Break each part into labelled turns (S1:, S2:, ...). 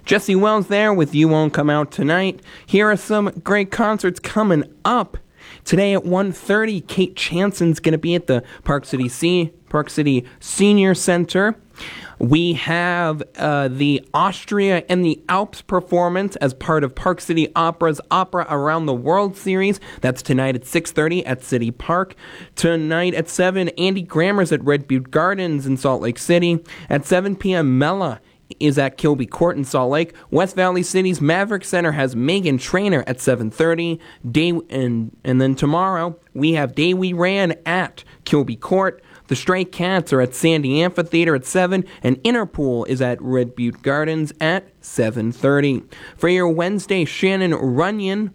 S1: Jesse Wells there with You Won't Come Out Tonight. Here are some great concerts coming up. Today at 1:30, Kate Chanson's going to be at the Park City Senior Center. We have the Austria and the Alps performance as part of Park City Opera's Opera Around the World series. That's tonight at 6:30 at City Park. Tonight at 7, Andy Grammer's at Red Butte Gardens in Salt Lake City. At 7 p.m., Mela is at Kilby Court in Salt Lake. West Valley City's Maverick Center has Megan Trainor at 7:30. And then tomorrow, we have Day We Ran at Kilby Court. The Stray Cats are at Sandy Amphitheater at 7, and Interpool is at Red Butte Gardens at 7:30. For your Wednesday, Shannon Runyon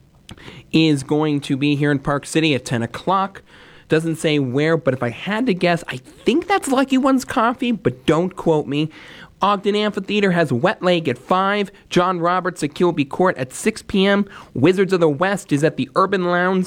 S1: is going to be here in Park City at 10 o'clock. Doesn't say where, but if I had to guess, I think that's Lucky One's Coffee, but don't quote me. Ogden Amphitheater has Wet Leg at 5, John Roberts at Kilby Court at 6 p.m., Wizards of the West is at the Urban Lounge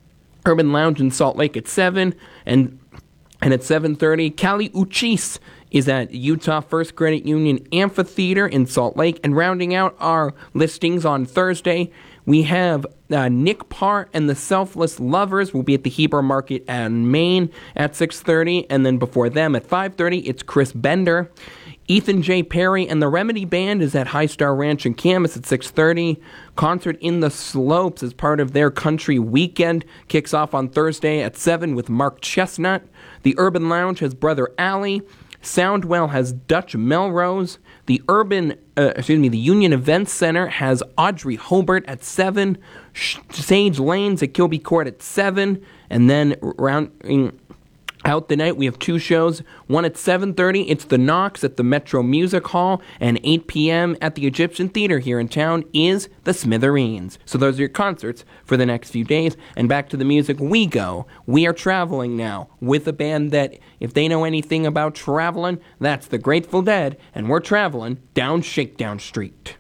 S1: in Salt Lake at 7, and at 7:30, Kali Uchis is at Utah First Credit Union Amphitheater in Salt Lake. And rounding out our listings on Thursday, we have Nick Parr and the Selfless Lovers will be at the Heber Market in Maine at 6:30. And then before them at 5:30, it's Chris Bender. Ethan J. Perry and the Remedy Band is at High Star Ranch in Camas at 6:30. Concert in the Slopes as part of their country weekend kicks off on Thursday at 7 with Mark Chestnut. The Urban Lounge has Brother Alley. Soundwell has Dutch Melrose. The Union Events Center has Audrey Hobart at 7. Sage Lanes at Kilby Court at 7. And then rounding out the night, we have two shows. One at 7:30, it's The Knox at the Metro Music Hall, and 8 p.m. at the Egyptian Theater here in town is The Smithereens. So those are your concerts for the next few days. And back to the music we go. We are traveling now with a band that, if they know anything about traveling, that's the Grateful Dead, and we're traveling down Shakedown Street.